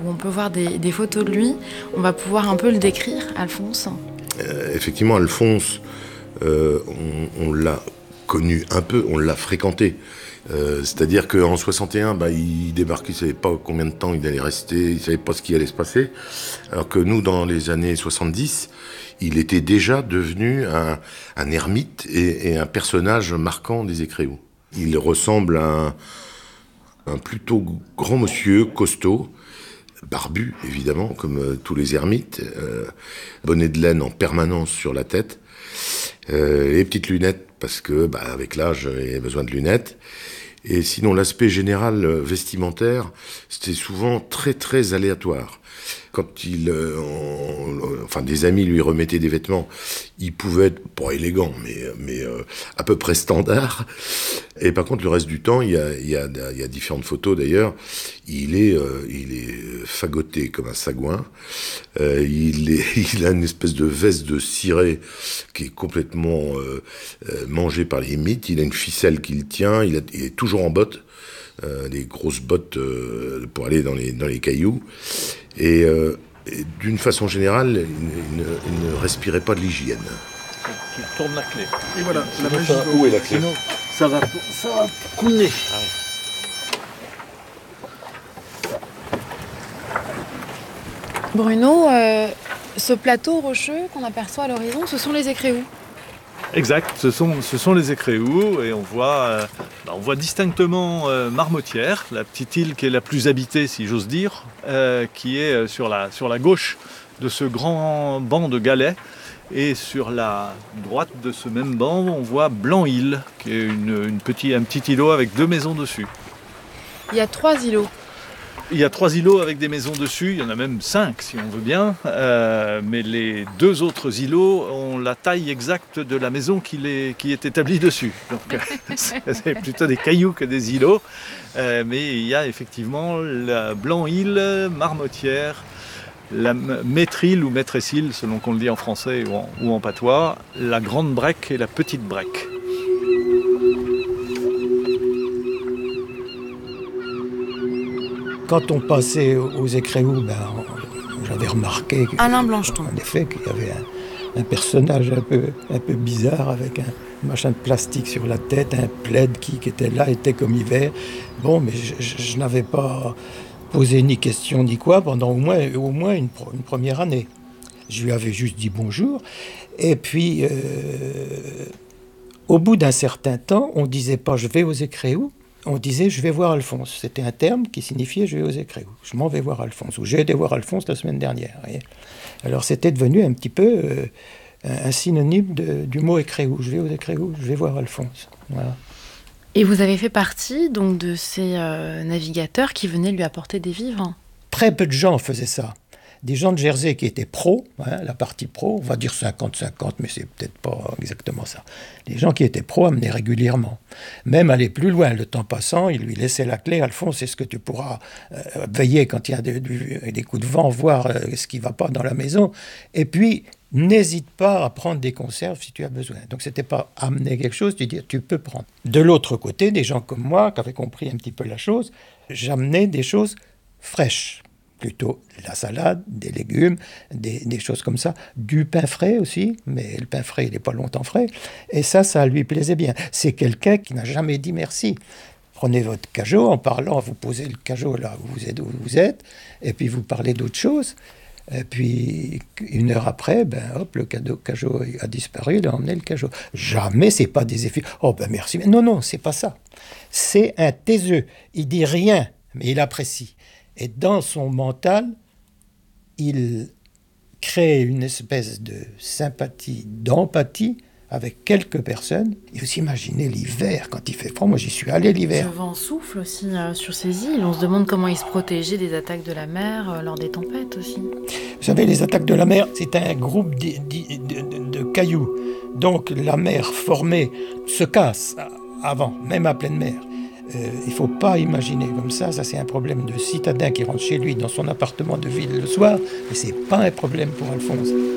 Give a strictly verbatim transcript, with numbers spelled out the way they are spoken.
où on peut voir des, des photos de lui. On va pouvoir un peu le décrire, Alphonse. Euh, effectivement, Alphonse, euh, on, on l'a connu un peu, on l'a fréquenté. Euh, c'est-à-dire qu'en soixante et un, bah, il débarquait, il ne savait pas combien de temps il allait rester, il ne savait pas ce qui allait se passer. Alors que nous, dans les années soixante-dix, il était déjà devenu un, un ermite et, et un personnage marquant des Écréous. Il ressemble à un, un plutôt grand monsieur, costaud, barbu évidemment, comme euh, tous les ermites, euh, bonnet de laine en permanence sur la tête, euh, les petites lunettes, parce que bah, avec l'âge, il y a besoin de lunettes. Et sinon, l'aspect général vestimentaire, c'était souvent très très aléatoire. Quand il, euh, on, enfin, des amis lui remettaient des vêtements, il pouvait être pas élégant, mais, mais euh, à peu près standard. Et par contre, le reste du temps, il y a, il y a, il y a différentes photos d'ailleurs. Il est, euh, il est fagoté comme un sagouin. Euh, il, est, il a une espèce de veste de ciré qui est complètement euh, euh, mangée par les mythes. Il a une ficelle qu'il tient. Il, a, il est toujours en bottes. Euh, des grosses bottes euh, pour aller dans les, dans les cailloux. Et, euh, et d'une façon générale, il ne, il ne respirait pas de l'hygiène. Tu tournes la clé. Et voilà, la magie. Ça, où est la clé? Sinon, ça va, ça va couler. Bruno, euh, ce plateau rocheux qu'on aperçoit à l'horizon, ce sont les Écréous. Exact, ce sont, ce sont les Écréous et on voit, euh, bah on voit distinctement euh, Marmotière, la petite île qui est la plus habitée, si j'ose dire, euh, qui est sur la, sur la gauche de ce grand banc de galets. Et sur la droite de ce même banc, on voit Blanc-Île, qui est une, une petit, un petit îlot avec deux maisons dessus. Il y a trois îlots. Il y a trois îlots avec des maisons dessus, il y en a même cinq si on veut bien, euh, mais les deux autres îlots ont la taille exacte de la maison qui, les, qui est établie dessus. Donc c'est plutôt des cailloux que des îlots, euh, mais il y a effectivement la Blanc-Île, Marmotière, la Maître-Île ou Maîtresse-Île, selon qu'on le dit en français ou en, ou en patois, la Grande Brec et la Petite Brec. Quand on passait aux Écréous, ben, j'avais remarqué Alain Blancheton. En effet, qu'il y avait un, un personnage un peu, un peu bizarre avec un machin de plastique sur la tête, un plaid qui, qui était là, était comme hiver. Bon, mais je, je, je n'avais pas posé ni question ni quoi pendant au moins, au moins une, une première année. Je lui avais juste dit bonjour. Et puis, euh, au bout d'un certain temps, on ne disait pas « je vais aux Écréous », on disait « je vais voir Alphonse ». C'était un terme qui signifiait « je vais aux Écréous ». Je m'en vais voir Alphonse, ou j'ai été voir Alphonse la semaine dernière. Voyez. Alors c'était devenu un petit peu euh, un synonyme de, du mot Écréous. Je vais aux Écréous, je vais voir Alphonse. Voilà. Et vous avez fait partie donc de ces euh, navigateurs qui venaient lui apporter des vivres? Très peu de gens faisaient ça. Des gens de Jersey qui étaient pros, hein, la partie pro, on va dire cinquante cinquante, mais c'est peut-être pas exactement ça. Les gens qui étaient pros amenaient régulièrement. Même aller plus loin, le temps passant, ils lui laissaient la clé. Alphonse, est-ce que tu pourras euh, veiller quand il y a des, des coups de vent, voir euh, ce qui ne va pas dans la maison. Et puis, n'hésite pas à prendre des conserves si tu as besoin. Donc, ce n'était pas amener quelque chose, tu dis, tu peux prendre. De l'autre côté, des gens comme moi, qui avaient compris un petit peu la chose, j'amenais des choses fraîches. Plutôt la salade, des légumes, des, des choses comme ça. Du pain frais aussi, mais le pain frais, il n'est pas longtemps frais. Et ça, ça lui plaisait bien. C'est quelqu'un qui n'a jamais dit merci. Prenez votre cajot, en parlant, vous posez le cajot là où vous êtes, où vous êtes, et puis vous parlez d'autre chose. Et puis, une heure après, ben hop, le cadeau, cajot a disparu, il a emmené le cajot. Jamais, c'est pas des effets. Oh ben merci. Non, non, c'est pas ça. C'est un taiseux. Il dit rien, mais il apprécie. Et dans son mental, il crée une espèce de sympathie, d'empathie avec quelques personnes. Et vous imaginez l'hiver, quand il fait froid, moi j'y suis allé l'hiver. Le vent souffle aussi euh, sur ces îles. On se demande comment ils se protégeaient des attaques de la mer euh, lors des tempêtes aussi. Vous savez, les attaques de la mer, c'est un groupe de, de, de, de cailloux. Donc la mer formée se casse avant, même à pleine mer. Euh, il ne faut pas imaginer comme ça, ça c'est un problème de citadin qui rentre chez lui dans son appartement de ville le soir, mais ce n'est pas un problème pour Alphonse.